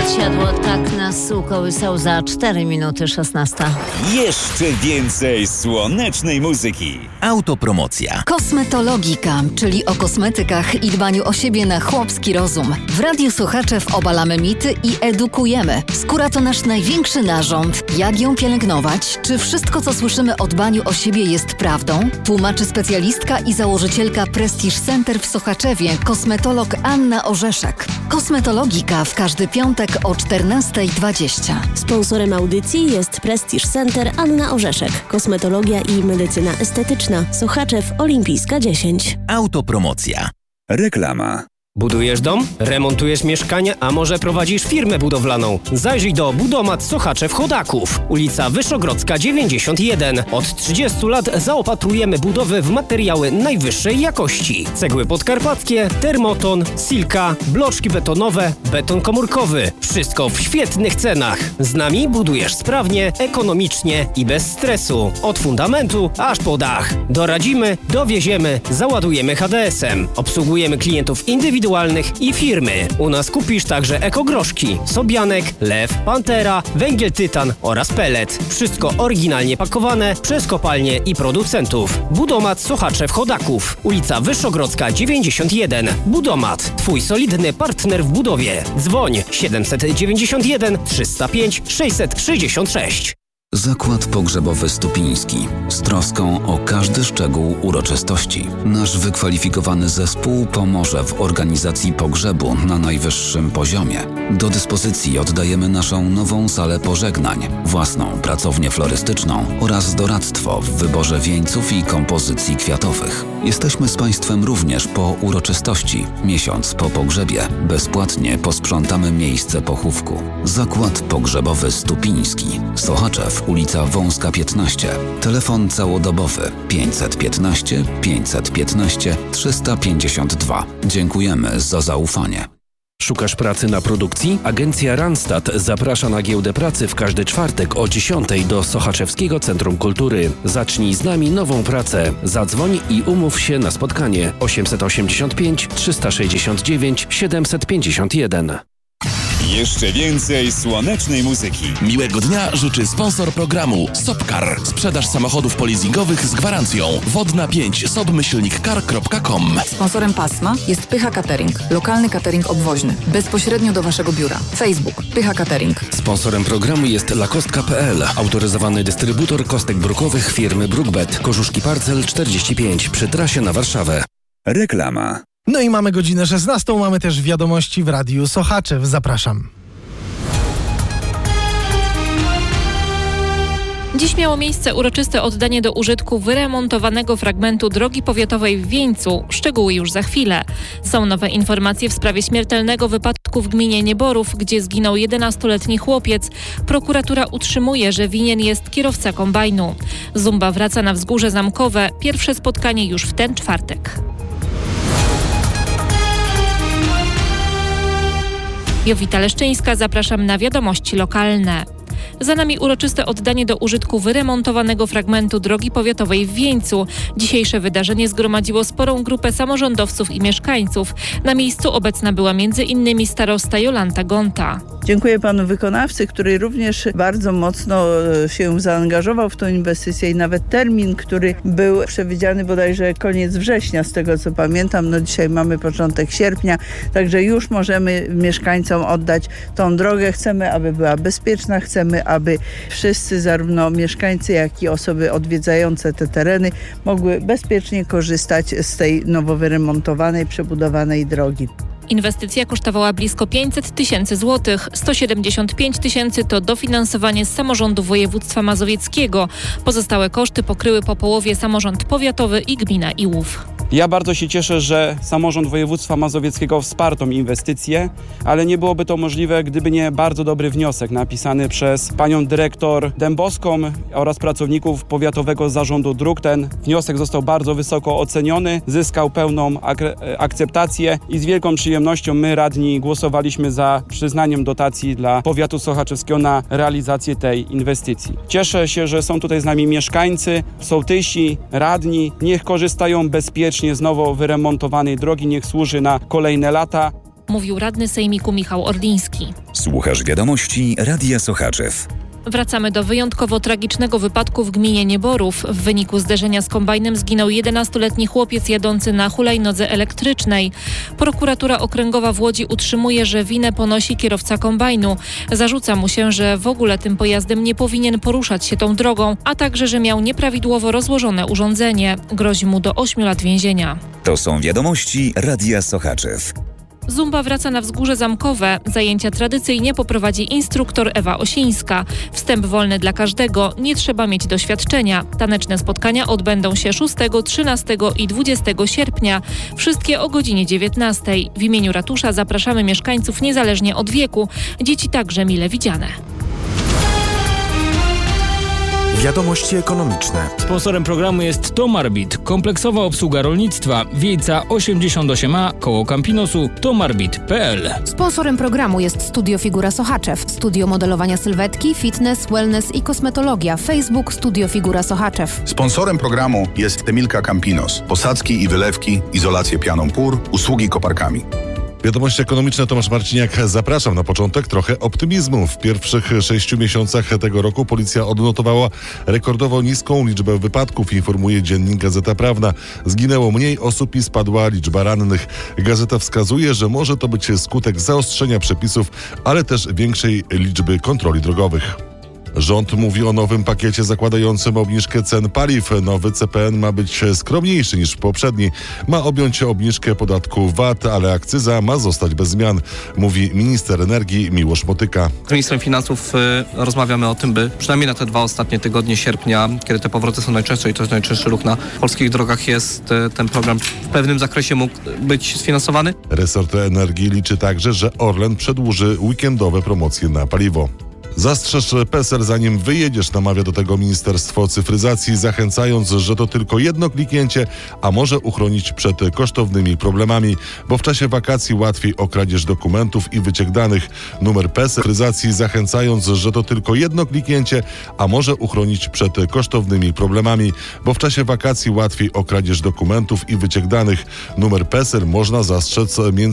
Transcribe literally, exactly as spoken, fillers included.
siadło, tak nas ukołysał za cztery minuty szesnasta. Jeszcze więcej słonecznej muzyki. Autopromocja. Kosmetologika, czyli o kosmetykach i dbaniu o siebie na chłopski rozum. W Radiu Sochaczew obalamy mity i edukujemy. Skóra to nasz największy narząd. Jak ją pielęgnować? Czy wszystko, co słyszymy o dbaniu o siebie, jest prawdą? Tłumaczy specjalistka i założycielka Prestige Center w Sochaczewie, kosmetolog Anna Orzeszek. Kosmetologika w każdy piątek o czternasta dwadzieścia. Sponsorem audycji jest Prestige Center Anna Orzeszek. Kosmetologia i medycyna estetyczna. Sochaczew Olimpijska dziesięć. Autopromocja. Reklama. Budujesz dom? Remontujesz mieszkanie? A może prowadzisz firmę budowlaną? Zajrzyj do Budomat Sochaczew Chodaków. Ulica Wyszogrodzka dziewięćdziesiąt jeden. Od trzydziestu lat zaopatrujemy budowy w materiały najwyższej jakości. Cegły podkarpackie, termoton, silka, bloczki betonowe, beton komórkowy. Wszystko w świetnych cenach. Z nami budujesz sprawnie, ekonomicznie i bez stresu. Od fundamentu aż po dach. Doradzimy, dowieziemy, załadujemy H D S-em. Obsługujemy klientów indywidualnych i firmy. U nas kupisz także ekogroszki, sobianek, lew, pantera, węgiel tytan oraz pelet. Wszystko oryginalnie pakowane przez kopalnie i producentów. Budomat Sochaczew Chodaków. Ulica Wyszogrodzka dziewięćdziesiąt jeden. Budomat. Twój solidny partner w budowie. Dzwoń siedemset dziewięćdziesiąt jeden trzysta pięć sześćset sześćdziesiąt sześć. Zakład Pogrzebowy Stupiński. Z troską o każdy szczegół uroczystości. Nasz wykwalifikowany zespół pomoże w organizacji pogrzebu na najwyższym poziomie. Do dyspozycji oddajemy naszą nową salę pożegnań, własną pracownię florystyczną oraz doradztwo w wyborze wieńców i kompozycji kwiatowych. Jesteśmy z Państwem również po uroczystości. Miesiąc po pogrzebie bezpłatnie posprzątamy miejsce pochówku. Zakład Pogrzebowy Stupiński. Sochaczew, ulica Wąska piętnaście. Telefon całodobowy pięćset piętnaście pięćset piętnaście trzysta pięćdziesiąt dwa. Dziękujemy za zaufanie. Szukasz pracy na produkcji? Agencja Randstad zaprasza na giełdę pracy w każdy czwartek o dziesiątej do Sochaczewskiego Centrum Kultury. Zacznij z nami nową pracę. Zadzwoń i umów się na spotkanie osiemset osiemdziesiąt pięć trzysta sześćdziesiąt dziewięć siedemset pięćdziesiąt jeden. Jeszcze więcej słonecznej muzyki. Miłego dnia życzy sponsor programu Sopcar. Sprzedaż samochodów polizingowych z gwarancją. Wodna pięć sobmyślnik car kropka com. Sponsorem pasma jest Pycha Catering. Lokalny catering obwoźny. Bezpośrednio do Waszego biura. Facebook Pycha Catering. Sponsorem programu jest lakostka kropka p l. Autoryzowany dystrybutor kostek brukowych firmy Brookbet. Korzuszki Parcel czterdzieści pięć przy trasie na Warszawę. Reklama. No i mamy godzinę szesnastą, mamy też wiadomości w Radiu Sochaczew. Zapraszam. Dziś miało miejsce uroczyste oddanie do użytku wyremontowanego fragmentu drogi powiatowej w Wieńcu. Szczegóły już za chwilę. Są nowe informacje w sprawie śmiertelnego wypadku w gminie Nieborów, gdzie zginął jedenastoletni chłopiec. Prokuratura utrzymuje, że winien jest kierowca kombajnu. Zumba wraca na Wzgórze Zamkowe. Pierwsze spotkanie już w ten czwartek. Jowita Leszczyńska, zapraszam na wiadomości lokalne. Za nami uroczyste oddanie do użytku wyremontowanego fragmentu drogi powiatowej w Wieńcu. Dzisiejsze wydarzenie zgromadziło sporą grupę samorządowców i mieszkańców. Na miejscu obecna była między innymi starosta Jolanta Gonta. Dziękuję panu wykonawcy, który również bardzo mocno się zaangażował w tę inwestycję i nawet termin, który był przewidziany bodajże koniec września, z tego co pamiętam. No dzisiaj mamy początek sierpnia, także już możemy mieszkańcom oddać tą drogę. Chcemy, aby była bezpieczna, chcemy, aby wszyscy, zarówno mieszkańcy, jak i osoby odwiedzające te tereny, mogły bezpiecznie korzystać z tej nowo wyremontowanej, przebudowanej drogi. Inwestycja kosztowała blisko pięćset tysięcy złotych. sto siedemdziesiąt pięć tysięcy to dofinansowanie z samorządu województwa mazowieckiego. Pozostałe koszty pokryły po połowie samorząd powiatowy i gmina Iłów. Ja bardzo się cieszę, że samorząd województwa mazowieckiego wsparł tą inwestycję, ale nie byłoby to możliwe, gdyby nie bardzo dobry wniosek napisany przez panią dyrektor Dębowską oraz pracowników Powiatowego Zarządu Dróg. Ten wniosek został bardzo wysoko oceniony, zyskał pełną ak- akceptację i z wielką przyjemnością my, radni, głosowaliśmy za przyznaniem dotacji dla powiatu sochaczewskiego na realizację tej inwestycji. Cieszę się, że są tutaj z nami mieszkańcy, sołtysi, radni. Niech korzystają bezpiecznie z nowo wyremontowanej drogi, niech służy na kolejne lata. mówił radny sejmiku Michał Orliński. Słuchasz wiadomości Radia Sochaczew. Wracamy do wyjątkowo tragicznego wypadku w gminie Nieborów. W wyniku zderzenia z kombajnem zginął jedenastoletni chłopiec jadący na hulajnodze elektrycznej. Prokuratura Okręgowa w Łodzi utrzymuje, że winę ponosi kierowca kombajnu. Zarzuca mu się, że w ogóle tym pojazdem nie powinien poruszać się tą drogą, a także, że miał nieprawidłowo rozłożone urządzenie. Grozi mu do ośmiu lat więzienia. To są wiadomości Radia Sochaczew. Zumba wraca na Wzgórze Zamkowe. Zajęcia tradycyjnie poprowadzi instruktor Ewa Osińska. Wstęp wolny dla każdego, nie trzeba mieć doświadczenia. Taneczne spotkania odbędą się szóstego, trzynastego i dwudziestego sierpnia. Wszystkie o godzinie dziewiętnastej. W imieniu ratusza zapraszamy mieszkańców niezależnie od wieku. Dzieci także mile widziane. Wiadomości ekonomiczne. Sponsorem programu jest Tomarbit, kompleksowa obsługa rolnictwa, Wiejca osiemdziesiąt osiem A, koło Campinosu, tomarbit kropka p l. Sponsorem programu jest Studio Figura Sochaczew, studio modelowania sylwetki, fitness, wellness i kosmetologia. Facebook Studio Figura Sochaczew. Sponsorem programu jest Temilka Campinos, posadzki i wylewki, izolację pianą pór, usługi koparkami. Wiadomości ekonomiczne, Tomasz Marciniak. Zapraszam na początek trochę optymizmu. W pierwszych sześciu miesiącach tego roku policja odnotowała rekordowo niską liczbę wypadków, informuje dziennik Gazeta Prawna. Zginęło mniej osób i spadła liczba rannych. Gazeta wskazuje, że może to być skutek zaostrzenia przepisów, ale też większej liczby kontroli drogowych. Rząd mówi o nowym pakiecie zakładającym obniżkę cen paliw. Nowy C P N ma być skromniejszy niż poprzedni. Ma objąć obniżkę podatku V A T, ale akcyza ma zostać bez zmian, mówi minister energii Miłosz Motyka. Z ministrem finansów y, rozmawiamy o tym, by przynajmniej na te dwa ostatnie tygodnie sierpnia, kiedy te powroty są najczęstsze i to jest najczęstszy ruch na polskich drogach, jest y, ten program w pewnym zakresie mógł być sfinansowany. Resort energii liczy także, że Orlen przedłuży weekendowe promocje na paliwo. Zastrzeż PESEL, zanim wyjedziesz, namawia do tego Ministerstwo Cyfryzacji, zachęcając, że to tylko jedno kliknięcie, a może uchronić przed kosztownymi problemami, bo w czasie wakacji łatwiej o kradzież dokumentów i wyciek danych. Numer PESEL Cyfryzacji, zachęcając, że to tylko jedno kliknięcie, a może uchronić przed kosztownymi problemami, bo w czasie wakacji łatwiej o kradzież dokumentów i wyciek danych. Numer PESEL można zastrzec między